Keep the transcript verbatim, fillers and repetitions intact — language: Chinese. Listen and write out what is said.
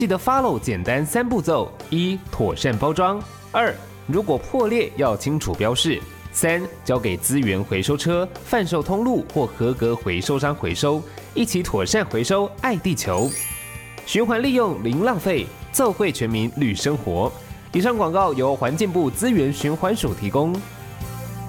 记得 follow 简单三步骤：一、妥善包装；二、如果破裂要清楚标示；三、交给资源回收车、贩售通路或合格回收商回收，一起妥善回收，爱地球。循环利用零浪费，奏会全民绿生活。以上广告由环境部资源循环署提供。